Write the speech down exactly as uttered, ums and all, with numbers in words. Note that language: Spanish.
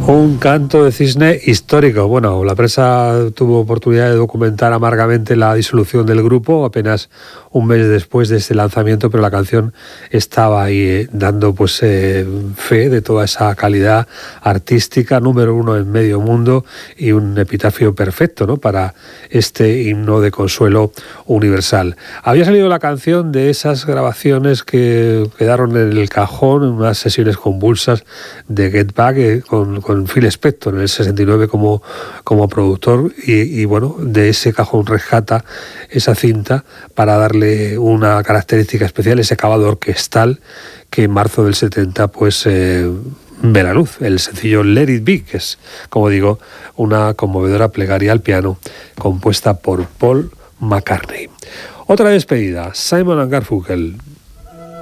Un canto de cisne histórico. Bueno, la prensa tuvo oportunidad de documentar amargamente la disolución del grupo apenas un mes después de este lanzamiento, pero la canción estaba ahí eh, dando pues eh, fe de toda esa calidad artística, número uno en medio mundo y un epitafio perfecto, ¿no?, para este himno de consuelo universal. Había salido la canción de esas grabaciones que quedaron en el cajón, en unas sesiones convulsas de Get Back eh, con, con Phil Spector en el sesenta y nueve como, como productor y, y bueno, de ese cajón rescata esa cinta para darle una característica especial, ese acabado orquestal que en marzo del setenta pues eh, ve la luz, el sencillo Let It Be, que es, como digo, una conmovedora plegaria al piano compuesta por Paul McCartney. Otra despedida, Simon and Garfunkel.